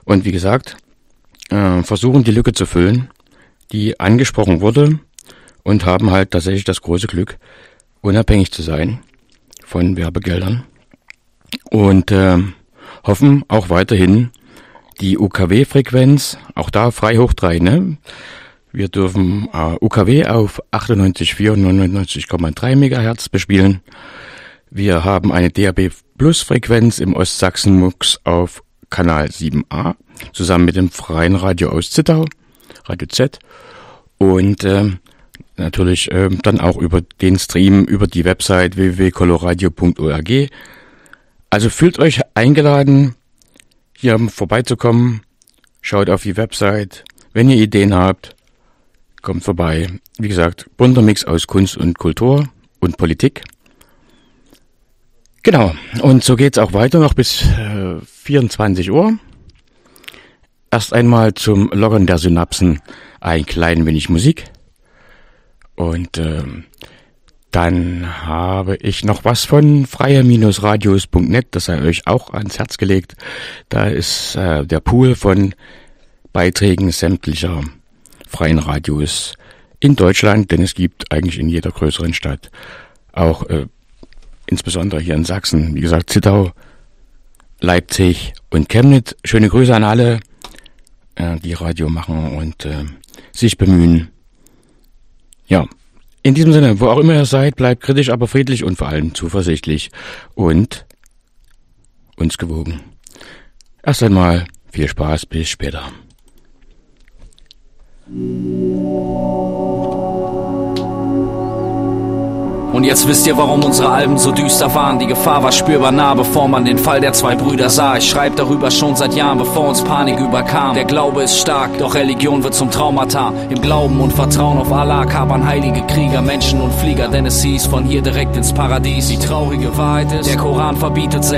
Und wie gesagt, versuchen die Lücke zu füllen, die angesprochen wurde, und haben halt tatsächlich das große Glück, unabhängig zu sein von Werbegeldern und hoffen auch weiterhin die UKW-Frequenz, auch da frei hoch 3, ne? Wir dürfen UKW auf 98,4 und 99,3 MHz bespielen. Wir haben eine DAB-Plus-Frequenz im Ostsachsen-Mux auf Kanal 7a, zusammen mit dem Freien Radio aus Zittau, Radio Z. Und natürlich dann auch über den Stream, über die Website www.coloradio.org. Also fühlt euch eingeladen, hier vorbeizukommen. Schaut auf die Website. Wenn ihr Ideen habt, kommt vorbei. Wie gesagt, bunter Mix aus Kunst und Kultur und Politik. Genau, und so geht's auch weiter noch bis 24 Uhr. Erst einmal zum Lockern der Synapsen ein klein wenig Musik. Und dann habe ich noch was von freie-radios.net, das sei euch auch ans Herz gelegt. Da ist der Pool von Beiträgen sämtlicher freien Radios in Deutschland, denn es gibt eigentlich in jeder größeren Stadt, auch insbesondere hier in Sachsen, wie gesagt, Zittau, Leipzig und Chemnitz. Schöne Grüße an alle, die Radio machen und sich bemühen. Ja, in diesem Sinne, wo auch immer ihr seid, bleibt kritisch, aber friedlich und vor allem zuversichtlich und uns gewogen. Erst einmal viel Spaß, bis später. Und jetzt wisst ihr, warum unsere Alben so düster waren. Die Gefahr war spürbar nah, bevor man den Fall der zwei Brüder sah. Ich schreib darüber schon seit Jahren, bevor uns Panik überkam. Der Glaube ist stark, doch Religion wird zum Traumata. Im Glauben und Vertrauen auf Allah kapern heilige Krieger, Menschen und Flieger, denn es hieß von hier direkt ins Paradies. Die traurige Wahrheit ist, der Koran verbietet